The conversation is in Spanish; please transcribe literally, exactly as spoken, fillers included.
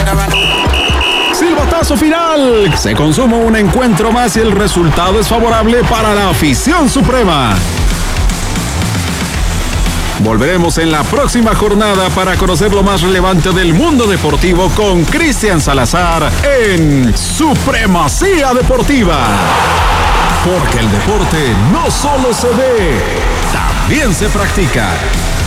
Silbatazo final. Se consuma un encuentro más y el resultado es favorable para la afición suprema. Volveremos en la próxima jornada para conocer lo más relevante del mundo deportivo con Cristian Salazar en Supremacía Deportiva. Porque el deporte no solo se ve, también se practica.